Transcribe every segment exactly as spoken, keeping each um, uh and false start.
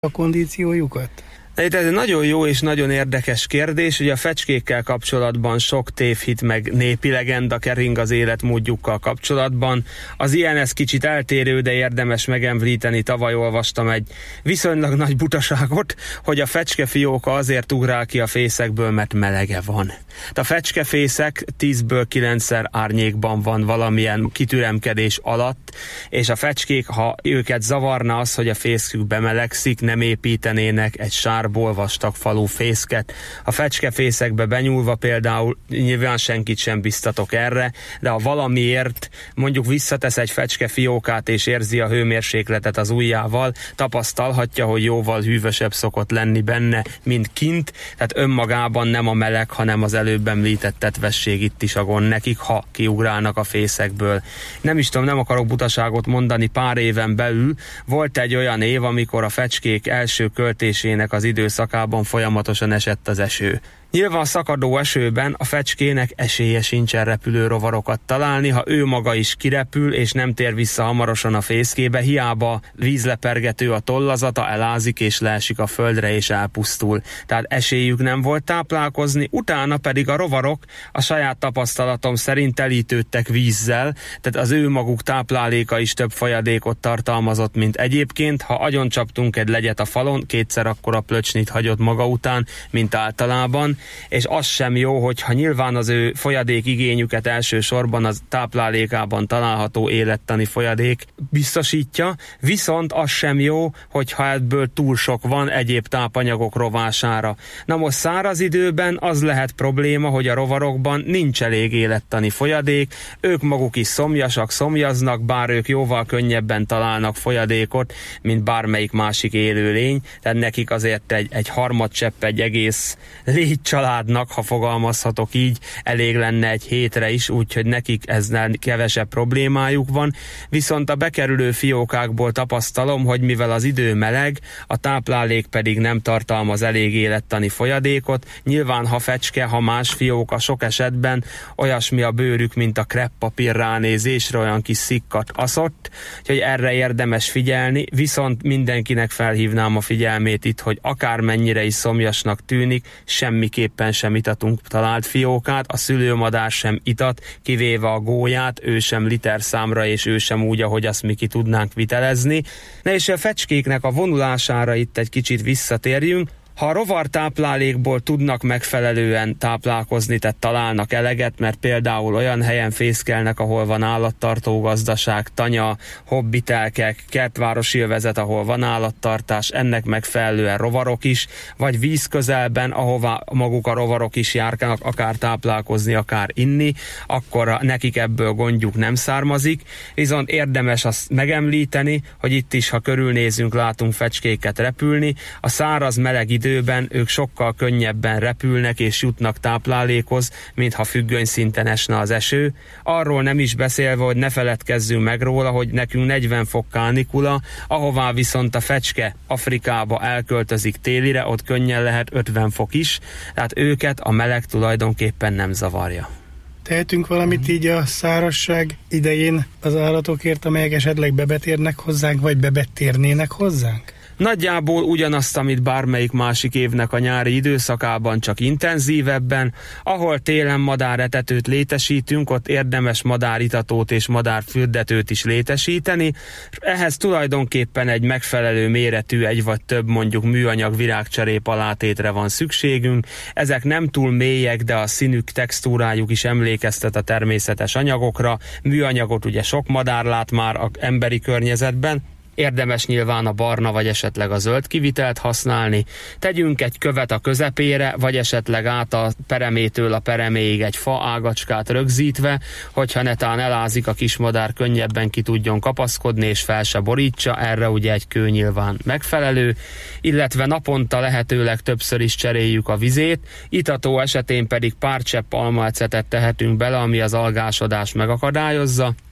a kondíciójukat? Itt ez egy nagyon jó és nagyon érdekes kérdés, ugye a fecskékkel kapcsolatban sok tévhit meg népi legenda kering az életmódjukkal kapcsolatban. Az ilyen ez kicsit eltérő, de érdemes megemlíteni. Tavaly olvastam egy viszonylag nagy butaságot, hogy a fecskefióka azért ugrál ki a fészekből, mert melege van. A fecskefészek tízből kilencszer árnyékban van valamilyen kitüremkedés alatt, és a fecskék, ha őket zavarna az, hogy a fészkük bemelegszik, nem építenének egy sárból vastag falú fészket. A fecskefészekbe benyúlva például nyilván senkit sem biztatok erre, de ha valamiért mondjuk visszatesz egy fecskefiókát és érzi a hőmérsékletet az ujjával, tapasztalhatja, hogy jóval hűvösebb szokott lenni benne, mint kint, tehát önmagában nem a meleg, hanem az előbb említett tetvesség itt is a gond nekik, ha kiugrálnak a fészekből. Nem is tudom, nem akarok butaságot mondani, pár éven belül volt egy olyan év, amikor a fecskék első költésének az időszakában folyamatosan esett az eső. Nyilván szakadó esőben a fecskének esélye sincsen repülő rovarokat találni, ha ő maga is kirepül és nem tér vissza hamarosan a fészkébe, hiába vízlepergető a tollazata, elázik és leesik a földre és elpusztul. Tehát esélyük nem volt táplálkozni, utána pedig a rovarok a saját tapasztalatom szerint telítődtek vízzel, tehát az ő maguk tápláléka is több folyadékot tartalmazott, mint egyébként. Ha agyoncsaptunk egy legyet a falon, kétszer akkora plöcsnit hagyott maga után, mint általában, és az sem jó, hogyha nyilván az ő folyadék igényüket elsősorban az táplálékában található élettani folyadék biztosítja, viszont az sem jó, hogyha ebből túl sok van egyéb tápanyagok rovására. Na most száraz időben az lehet probléma, hogy a rovarokban nincs elég élettani folyadék, ők maguk is szomjasak, szomjaznak, bár ők jóval könnyebben találnak folyadékot, mint bármelyik másik élőlény, tehát nekik azért egy, egy harmadcsepp, egy egész légy családnak, ha fogalmazhatok így, elég lenne egy hétre is, úgyhogy nekik ezzel kevesebb problémájuk van. Viszont a bekerülő fiókákból tapasztalom, hogy mivel az idő meleg, a táplálék pedig nem tartalmaz elég élettani folyadékot, nyilván ha fecske, ha más fióka, sok esetben olyasmi a bőrük, mint a kreppapír ránézésre, olyan kis szikkat aszott, úgyhogy erre érdemes figyelni, viszont mindenkinek felhívnám a figyelmét itt, hogy akármennyire is szomjasnak tűnik, semmiképpen sem itatunk talált fiókát, a szülőmadár sem itat, kivéve a gólyát, ő sem liter számra, és ő sem úgy, ahogy azt mi ki tudnánk vitelezni. Na és a fecskéknek a vonulására itt egy kicsit visszatérjünk. Ha a rovartáplálékból tudnak megfelelően táplálkozni, tehát találnak eleget, mert például olyan helyen fészkelnek, ahol van állattartó gazdaság, tanya, hobbitelkek, kertvárosi övezet, ahol van állattartás, ennek megfelelően rovarok is, vagy víz közelben, ahová maguk a rovarok is járkálnak, akár táplálkozni, akár inni, akkor nekik ebből gondjuk nem származik. Viszont érdemes azt megemlíteni, hogy itt is, ha körülnézünk, látunk fecskéket repülni, a száraz meleg idő időben ők sokkal könnyebben repülnek és jutnak táplálékhoz, mintha függöny szinten esne az eső. Arról nem is beszélve, hogy ne feledkezzünk meg róla, hogy nekünk negyven fok kánikula, ahová viszont a fecske Afrikába elköltözik télire, ott könnyen lehet ötven fok is, tehát őket a meleg tulajdonképpen nem zavarja. Tehetünk valamit így a szárazság idején az állatokért, amelyek esetleg bebetérnek hozzánk, vagy bebetérnének hozzánk? Nagyjából ugyanazt, amit bármelyik másik évnek a nyári időszakában, csak intenzívebben. Ahol télen madáretetőt létesítünk, ott érdemes madáritatót és madárfürdetőt is létesíteni. Ehhez tulajdonképpen egy megfelelő méretű, egy vagy több mondjuk műanyag virágcserép alátétre van szükségünk. Ezek nem túl mélyek, de a színük, textúrájuk is emlékeztet a természetes anyagokra. Műanyagot ugye sok madár lát már az emberi környezetben. Érdemes nyilván a barna vagy esetleg a zöld kivitelt használni. Tegyünk egy követ a közepére, vagy esetleg át a peremétől a pereméig egy fa ágacskát rögzítve, hogyha netán elázik a kismadár, könnyebben ki tudjon kapaszkodni és fel se borítsa, erre ugye egy kő nyilván megfelelő, illetve naponta lehetőleg többször is cseréljük a vizét, itató esetén pedig pár csepp almaecetet tehetünk bele, ami az algásodást megakadályozza.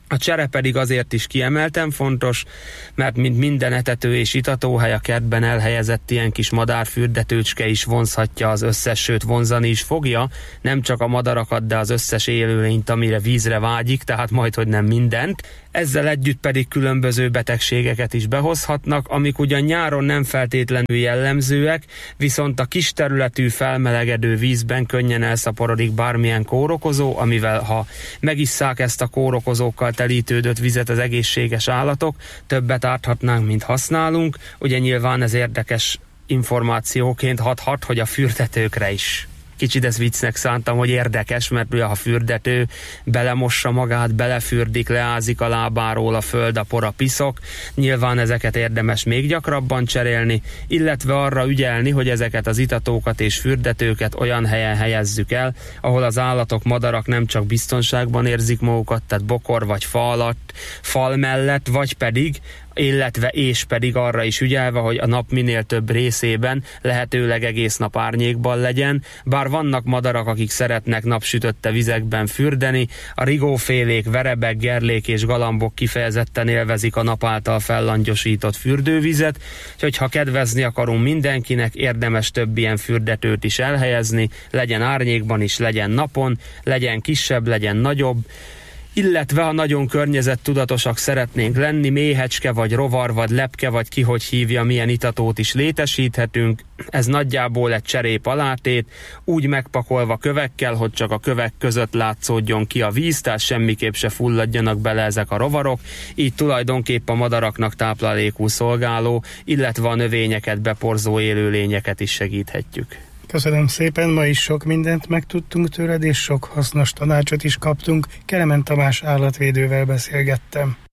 A csere pedig azért is kiemelten fontos, mert mint minden etető és itatóhely, a kertben elhelyezett ilyen kis madárfürdetőcske is vonzhatja az összes, sőt vonzani is fogja, nem csak a madarakat, de az összes élőlényt, amire vízre vágyik, tehát majdhogy nem mindent. Ezzel együtt pedig különböző betegségeket is behozhatnak, amik ugyan nyáron nem feltétlenül jellemzőek, viszont a kis területű felmelegedő vízben könnyen elszaporodik bármilyen kórokozó, amivel ha megisszák ezt a kórokozókkal telítődött vizet az egészséges állatok, többet árthatnánk, mint használunk. Ugye nyilván ez érdekes információként hathat, hogy a fürdetőkre is. Kicsit ez viccnek szántam, hogy érdekes, mert ugye, ha fürdető belemossa magát, belefürdik, leázik a lábáról a föld, a por, a piszok, nyilván ezeket érdemes még gyakrabban cserélni, illetve arra ügyelni, hogy ezeket az itatókat és fürdetőket olyan helyen helyezzük el, ahol az állatok, madarak nem csak biztonságban érzik magukat, tehát bokor vagy fa alatt, fal mellett, vagy pedig illetve és pedig arra is ügyelve, hogy a nap minél több részében lehetőleg egész nap árnyékban legyen, bár vannak madarak, akik szeretnek napsütötte vizekben fürdeni, a rigófélék, verebek, gerlék és galambok kifejezetten élvezik a nap által fellangyosított fürdővizet, úgyhogy ha kedvezni akarunk mindenkinek, érdemes több ilyen fürdetőt is elhelyezni, legyen árnyékban is, legyen napon, legyen kisebb, legyen nagyobb, illetve ha nagyon környezettudatosak szeretnénk lenni, méhecske, vagy rovar, vagy lepke, vagy ki hogy hívja, milyen itatót is létesíthetünk. Ez nagyjából egy cserép alátét, úgy megpakolva kövekkel, hogy csak a kövek között látszódjon ki a víz, tehát semmiképp se fulladjanak bele ezek a rovarok, így tulajdonképp a madaraknak táplálékul szolgáló, illetve a növényeket beporzó élőlényeket is segíthetjük. Köszönöm szépen, ma is sok mindent megtudtunk tőled, és sok hasznos tanácsot is kaptunk. Kelemen Tamás állatvédővel beszélgettem.